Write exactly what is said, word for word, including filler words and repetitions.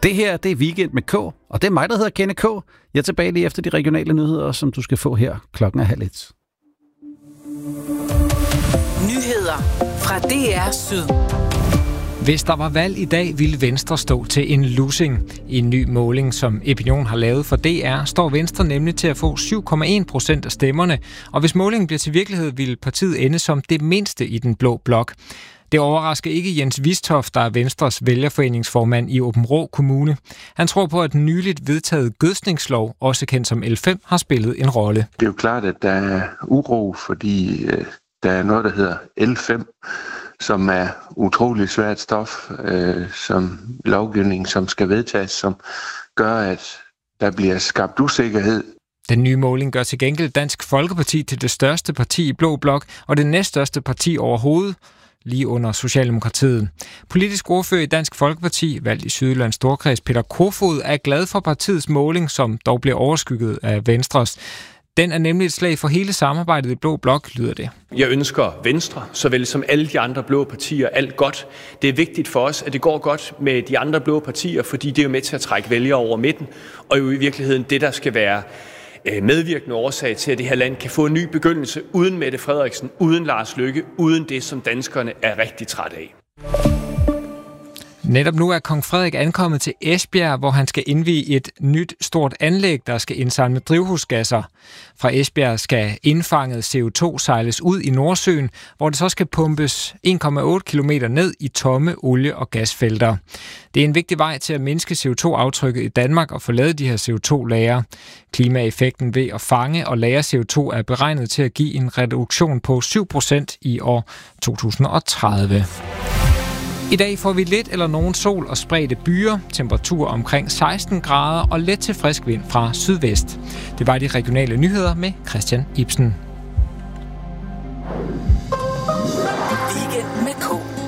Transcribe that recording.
Det her, det er Weekend med K, og det er mig, der hedder Kenneth K. Jeg er tilbage lige efter de regionale nyheder, som du skal få her klokken er halv et. Nyheder fra D R Syd. Hvis der var valg i dag, ville Venstre stå til en losing. I en ny måling, som Epinion har lavet for D R, står Venstre nemlig til at få syv komma en procent af stemmerne. Og hvis målingen bliver til virkelighed, vil partiet ende som det mindste i den blå blok. Det overrasker ikke Jens Vistoft, der er Venstres vælgerforeningsformand i Aabenraa Kommune. Han tror på, at den nyligt vedtaget gødskningslov, også kendt som L fem, har spillet en rolle. Det er jo klart, at der er uro, fordi øh, der er noget, der hedder L fem, som er utrolig svært stof, øh, som lovgivning, som skal vedtages, som gør, at der bliver skabt usikkerhed. Den nye måling gør til gengæld Dansk Folkeparti til det største parti i blå blok, og det næststørste parti overhovedet, lige under Socialdemokratiet. Politisk ordfører i Dansk Folkeparti, valgt i Sydjyllands Storkreds, Peter Kofod, er glad for partiets måling, som dog bliver overskygget af Venstres. Den er nemlig et slag for hele samarbejdet i blå blok, lyder det. Jeg ønsker Venstre, såvel som alle de andre blå partier, alt godt. Det er vigtigt for os, at det går godt med de andre blå partier, fordi det er jo med til at trække vælgere over midten, og jo i virkeligheden det, der skal være medvirkende årsag til, at det her land kan få en ny begyndelse uden Mette Frederiksen, uden Lars Løkke, uden det, som danskerne er rigtig trætte af. Netop nu er kong Frederik ankommet til Esbjerg, hvor han skal indvie et nyt stort anlæg, der skal indsamle drivhusgasser. Fra Esbjerg skal indfanget C O to sejles ud i Nordsøen, hvor det så skal pumpes en komma otte kilometer ned i tomme olie- og gasfelter. Det er en vigtig vej til at mindske C O to aftrykket i Danmark og få lavet de her C O to lagre. Klimaeffekten ved at fange og lagre C O to er beregnet til at give en reduktion på syv procent i år to tusind og tredive. I dag får vi lidt eller nogen sol og spredte byer, temperatur omkring seksten grader og let til frisk vind fra sydvest. Det var de regionale nyheder med Christian Ibsen. Weekend med K.